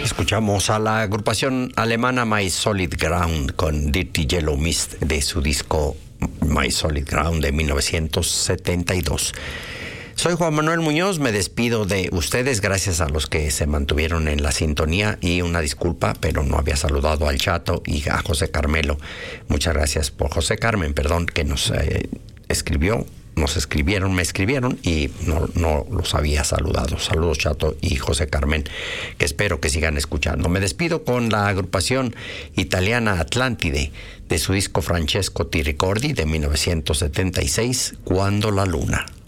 Escuchamos a la agrupación alemana My Solid Ground con Dirty Yellow Mist de su disco My Solid Ground de 1972. Soy Juan Manuel Muñoz, me despido de ustedes, gracias a los que se mantuvieron en la sintonía y una disculpa, pero no había saludado al Chato y a José Carmelo. Muchas gracias por José Carmen, perdón, que nos me escribieron y no los había saludado. Saludos Chato y José Carmen, que espero que sigan escuchando. Me despido con la agrupación italiana Atlántide de su disco Francesco Ti Ricordi de 1976, Cuando la Luna.